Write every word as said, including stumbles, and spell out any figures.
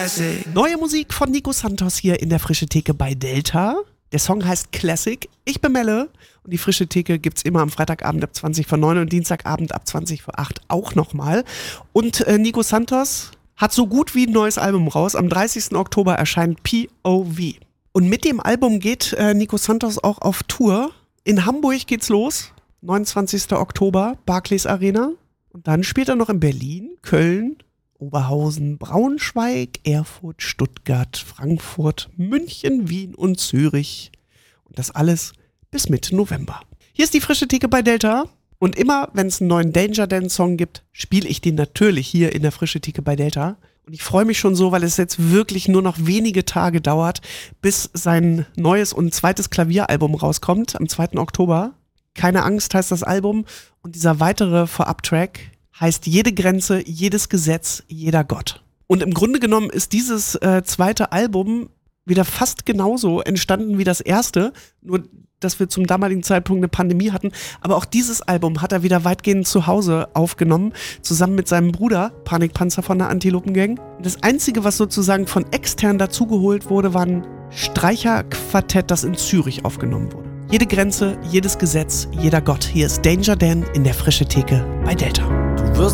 classic. Neue Musik von Nico Santos hier in der Frische Theke bei Delta. Der Song heißt Classic. Ich bin Melle und die Frische Theke gibt's immer am Freitagabend ab zwanzig vor neun und Dienstagabend ab zwanzig vor acht auch nochmal. Und äh, Nico Santos hat so gut wie ein neues Album raus. Am dreißigsten Oktober erscheint P O V. Und mit dem Album geht äh, Nico Santos auch auf Tour. In Hamburg geht's los, neunundzwanzigsten Oktober, Barclays Arena. Und dann spielt er noch in Berlin, Köln, Oberhausen, Braunschweig, Erfurt, Stuttgart, Frankfurt, München, Wien und Zürich. Und das alles bis Mitte November. Hier ist die Frische Theke bei Delta. Und immer, wenn es einen neuen Danger Dance Song gibt, spiele ich den natürlich hier in der Frische Theke bei Delta. Und ich freue mich schon so, weil es jetzt wirklich nur noch wenige Tage dauert, bis sein neues und zweites Klavieralbum rauskommt, am zweiten Oktober. Keine Angst heißt das Album. Und dieser weitere Vorab-Track heißt Jede Grenze, jedes Gesetz, jeder Gott. Und im Grunde genommen ist dieses äh, zweite Album wieder fast genauso entstanden wie das erste, nur dass wir zum damaligen Zeitpunkt eine Pandemie hatten. Aber auch dieses Album hat er wieder weitgehend zu Hause aufgenommen, zusammen mit seinem Bruder, Panikpanzer von der Antilopengang. Das Einzige, was sozusagen von extern dazugeholt wurde, war ein Streicherquartett, das in Zürich aufgenommen wurde. Jede Grenze, jedes Gesetz, jeder Gott. Hier ist Danger Dan in der Frische Theke bei Delta.